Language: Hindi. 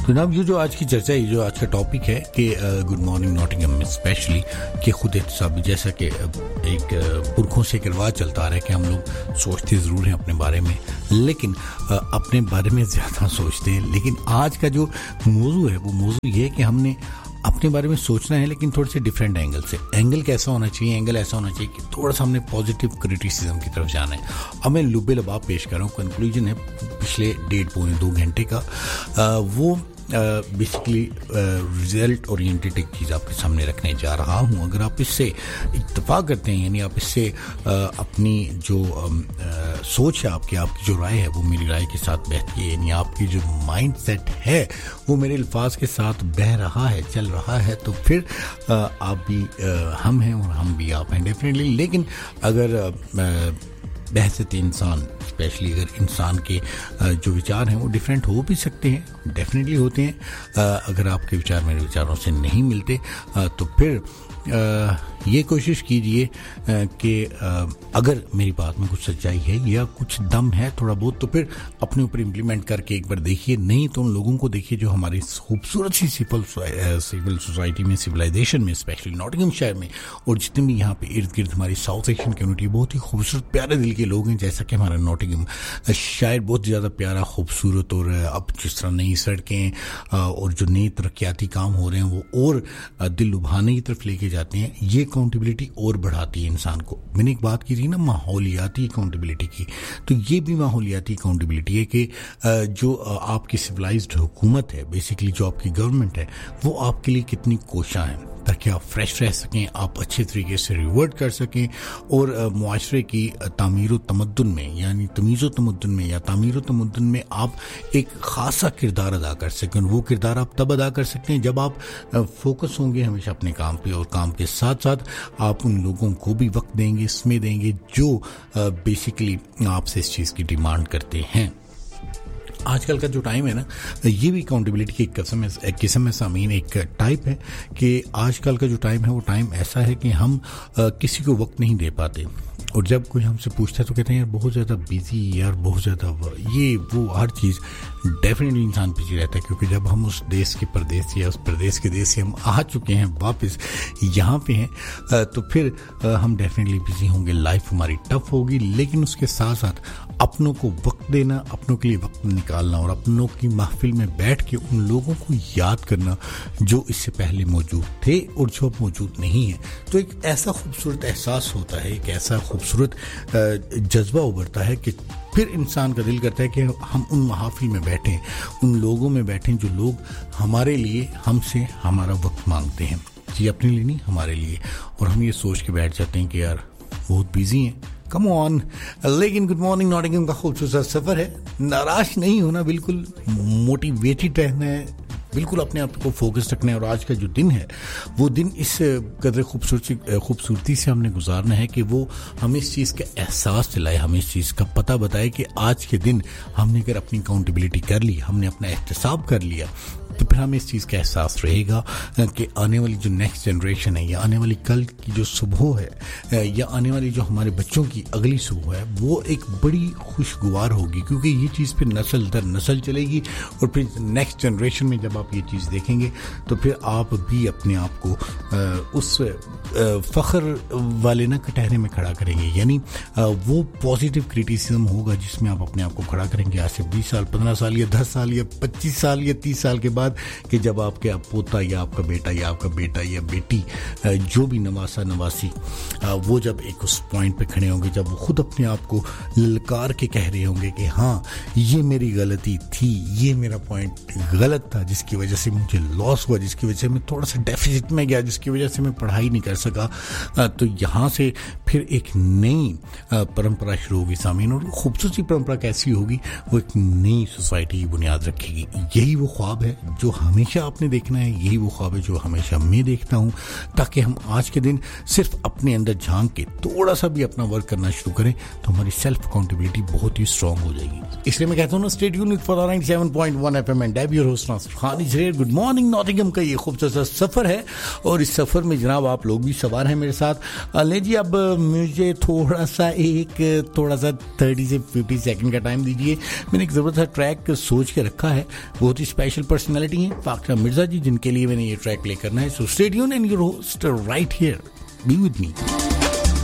तो जनाब ये जो आज की चर्चा है, ये जो आज का टॉपिक है कि गुड मॉर्निंग नॉटिंघम में स्पेशली कि खुद एहतसाबी, जैसा कि एक पुरखों से एक रिवाज चलता आ रहा है कि हम लोग सोचते ज़रूर हैं अपने बारे में, लेकिन अपने बारे में ज़्यादा सोचते हैं। लेकिन आज का जो मौजू है वो मौजू ये है कि हमने अपने बारे में सोचना है, लेकिन थोड़े से डिफरेंट एंगल से। एंगल कैसा होना चाहिए? एंगल ऐसा होना चाहिए कि थोड़ा सा हमने पॉजिटिव क्रिटिसिज्म की तरफ जाना है। अब मैं लुबे लबाब पेश कर रहा हूँ, कंक्लूजन है पिछले 1.5-2 घंटे का। वो बेसिकली रिजल्ट ओरिएंटेड एक चीज़ आपके सामने रखने जा रहा हूँ। अगर आप इससे इत्तेफाक करते हैं, यानी आप इससे अपनी जो सोच है आपकी जो राय है वो मेरी राय के साथ बहती है, यानी आपकी जो माइंड सेट है वो मेरे अल्फाज के साथ बह रहा है, चल रहा है, तो फिर आप भी हम हैं और हम भी आप हैं डेफिनेटली। लेकिन अगर बहसत इंसान, स्पेशली अगर इंसान के जो विचार हैं वो डिफरेंट हो भी सकते हैं, डेफिनेटली होते हैं। अगर आपके विचार मेरे विचारों से नहीं मिलते तो फिर ये कोशिश कीजिए कि अगर मेरी बात में कुछ सच्चाई है या कुछ दम है थोड़ा बहुत, तो फिर अपने ऊपर इम्प्लीमेंट करके एक बार देखिए। नहीं तो उन लोगों को देखिए जो हमारी खूबसूरत सी सिविल सोसाइटी में, सिविलाइजेशन में, स्पेशली नॉटिंघम शहर में, और जितने भी यहाँ पे इर्द गिर्द हमारी साउथ एशियन कम्युनिटी, बहुत ही खूबसूरत प्यारे दिल के लोग हैं। जैसा कि हमारा नॉटिंघम शहर बहुत ज़्यादा प्यारा, खूबसूरत, और अब जिस तरह नई सड़कें और जो नए तरक्याती काम हो रहे हैं वो और दिल लुभाने की तरफ लेके जाते हैं। ये अकाउंटेबिलिटी और बढ़ाती है इंसान को। मैंने एक बात की थी ना माहौलियाती अकाउंटेबिलिटी की, तो ये भी माहौलियाती अकाउंटेबिलिटी है कि जो आपकी सिविलाइज्ड हुकूमत है, बेसिकली जो आपकी गवर्नमेंट है, वो आपके लिए कितनी कोशां है ताकि आप फ्रेश रह सकें, आप अच्छे तरीके से रिवर्ट कर सकें और मुआशरे की तामीर व तमद्दुन में, यानी तमीज़ व तमद्दुन में या तामीर व तमद्दुन में आप एक खासा किरदार अदा कर सकें। वो किरदार आप तब अदा कर सकते हैं जब आप फोकस होंगे हमेशा अपने काम पे, और काम के साथ साथ आप उन लोगों को भी वक्त देंगे, समय देंगे जो बेसिकली आपसे इस चीज़ की डिमांड करते हैं। आजकल का जो टाइम है ना, ये भी अकाउंटेबिलिटी की एक किस्म है सामीन, एक टाइप है कि आजकल का जो टाइम है वो टाइम ऐसा है कि हम किसी को वक्त नहीं दे पाते। और जब कोई हमसे पूछता है तो कहते हैं यार बहुत ज़्यादा बिजी, यार बहुत ज़्यादा ये वो, हर चीज़। डेफिनेटली इंसान बिजी रहता है, क्योंकि जब हम उस देश के परदेश या उस प्रदेश के देश से हम आ चुके हैं, वापस यहाँ पे हैं, तो फिर हम डेफिनेटली बिजी होंगे, लाइफ हमारी टफ होगी। लेकिन उसके साथ साथ अपनों को वक्त देना, अपनों के लिए वक्त निकालना और अपनों की महफिल में बैठ के उन लोगों को याद करना जो इससे पहले मौजूद थे और जो अब मौजूद नहीं है, तो एक ऐसा खूबसूरत एहसास होता है, एक ऐसा खूबसूरत जज्बा उभरता है कि फिर इंसान का दिल करता है कि हम उन महफिल में बैठें, उन लोगों में बैठें जो लोग हमारे लिए, हमसे हमारा वक्त मांगते हैं, जी अपने लिए नहीं, हमारे लिए। और हम ये सोच के बैठ जाते हैं कि यार बहुत बिजी हैं, कम ऑन। लेकिन गुड मॉर्निंग नॉटिंघम का खूबसूरत सफ़र है, नाराज नहीं होना, बिल्कुल मोटिवेटेड रहना है, बिल्कुल अपने आप को फोकस रखना है। और आज का जो दिन है वो दिन इस कदर खूबसूरती से हमने गुजारना है कि वो हमें इस चीज़ का एहसास दिलाए, हमें इस चीज़ का पता बताए कि आज के दिन हमने अगर अपनी अकाउंटेबिलिटी कर ली, हमने अपना एहतसाब कर लिया, तो फिर हमें इस चीज़ का एहसास रहेगा कि आने वाली जो नेक्स्ट जनरेशन है, या आने वाली कल की जो सुबह है, या आने वाली जो हमारे बच्चों की अगली सुबह है, वो एक बड़ी खुशगवार होगी, क्योंकि ये चीज़ फिर नस्ल दर नस्ल चलेगी। और फिर नेक्स्ट जनरेशन में जब आप ये चीज़ देखेंगे तो फिर आप भी अपने आप को उस फ़ख्र वाले ना कटहरे में खड़ा करेंगे, यानी वो पॉजिटिव क्रिटिसिज्म होगा जिसमें आप अपने आप को खड़ा करेंगे आज से 20 साल, 15 साल या 10 साल या 25 साल या 30 साल के बाद, कि जब आपके पोता या आपका बेटा या आपका बेटा या बेटी, जो भी नवासा नवासी, वो जब एक उस पॉइंट पे खड़े होंगे, जब वो खुद अपने आप को ललकार के कह रहे होंगे कि हाँ ये मेरी गलती थी, ये मेरा पॉइंट गलत था, जिसकी वजह से मुझे लॉस हुआ, जिसकी वजह से मैं थोड़ा सा डेफिसिट में गया, जिसकी वजह से मैं पढ़ाई नहीं कर सका, तो यहाँ से फिर एक नई परंपरा शुरू होगी सामीन। और खूबसूरती परंपरा कैसी होगी? वो एक नई सोसाइटी की बुनियाद रखेगी। यही वो ख्वाब है जो हमेशा आपने देखना है, यही वो ख्वाब है जो हमेशा मैं देखता हूँ, ताकि हम आज के दिन सिर्फ अपने अंदर झांक के थोड़ा सा भी अपना वर्क करना शुरू करें तो हमारी सेल्फ अकाउंटेबिलिटी बहुत ही स्ट्रांग हो जाएगी। इसलिए मैं कहता हूँ ना, stay tuned with 97.1 FM and I am your host Nasir Khan. Radio good morning Nottingham का ये खूबसूरत सफ़र है और इस सफ़र में जनाब आप लोग भी सवार हैं मेरे साथ। ले जी, अब मुझे थोड़ा सा 30 से 50 सेकंड का टाइम दीजिए। मैंने एक ज़बरदस्त ट्रैक सोच के रखा है। बहुत ही स्पेशल पर्सनैलिटी है फाख्रा मिर्ज़ा जी, जिनके लिए मैंने ये ट्रैक प्ले करना है। So stay tuned and your host right here, be with me.